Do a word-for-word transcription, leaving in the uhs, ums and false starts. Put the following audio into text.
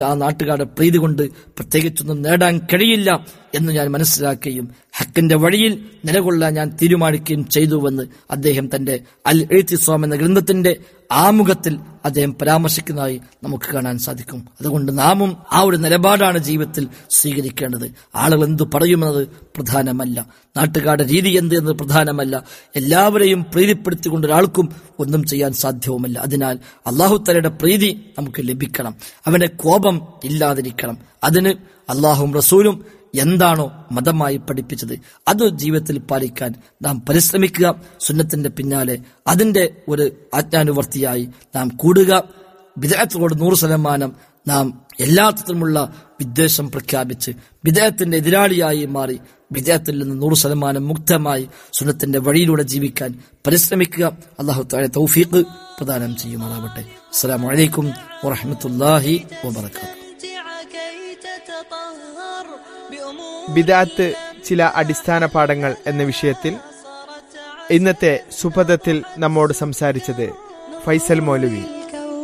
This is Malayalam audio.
ആ നാട്ടുകാരുടെ പ്രീതി കൊണ്ട് പ്രത്യേകിച്ചൊന്നും നേടാൻ കഴിയില്ല എന്ന് ഞാൻ മനസ്സിലാക്കുകയും ഹക്കിന്റെ വഴിയിൽ നിലകൊള്ളാൻ ഞാൻ തീരുമാനിക്കുകയും ചെയ്തുവെന്ന് അദ്ദേഹം തന്റെ അൽ ഇഅ്തിസാം എന്ന ഗ്രന്ഥത്തിന്റെ ആമുഖത്തിൽ അദ്ദേഹം പരാമർശിക്കുന്നതായി നമുക്ക് കാണാൻ സാധിക്കും. അതുകൊണ്ട് നാമും ആ ഒരു നിലപാടാണ് ജീവിതത്തിൽ സ്വീകരിക്കേണ്ടത്. ആളുകൾ എന്തു പറയുമെന്നത് പ്രധാനമല്ല, നാട്ടുകാരുടെ രീതി എന്ത് എന്നത് പ്രധാനമല്ല. എല്ലാവരെയും പ്രീതിപ്പെടുത്തിക്കൊണ്ട് ഒരാൾക്കും ഒന്നും ചെയ്യാൻ സാധ്യവുമല്ല. അതിനാൽ അല്ലാഹു തആലയുടെ പ്രീതി നമുക്ക് ലഭിക്കണം, അവന്റെ കോപം ഇല്ലാതിരിക്കണം. അതിന് അല്ലാഹുവും റസൂലും എന്താണോ മതമായി പഠിപ്പിച്ചത് അത് ജീവിതത്തിൽ പാലിക്കാൻ നാം പരിശ്രമിക്കുക. സുന്നത്തിന്റെ പിന്നാലെ അതിന്റെ ഒരു ആജ്ഞാനുവർത്തിയായി നാം കൂടുക. ബിദ്അത്തോട് നൂറ് ശതമാനം നാം എല്ലാത്തരത്തിലുമുള്ള വിദ്വേഷം പ്രഖ്യാപിച്ച് ബിദ്അത്തിന്റെ എതിരാളിയായി മാറി ബിദ്അത്തിൽ നിന്ന് നൂറ് ശതമാനം മുക്തമായി സുന്നത്തിന്റെ വഴിയിലൂടെ ജീവിക്കാൻ പരിശ്രമിക്കുക. അല്ലാഹു തആല തൗഫീഖ് പ്രദാനം ചെയ്യുമാറാവട്ടെ. അസ്സലാമു അലൈക്കും വറഹ്മത്തുള്ളാഹി വബറകാതുഹു. ബിദ്അത്ത് ചില അടിസ്ഥാന പാഠങ്ങൾ എന്ന വിഷയത്തിൽ ഇന്നത്തെ സുപഥത്തിൽ നമ്മോട് സംസാരിച്ചത് ഫൈസൽ മൗലവി.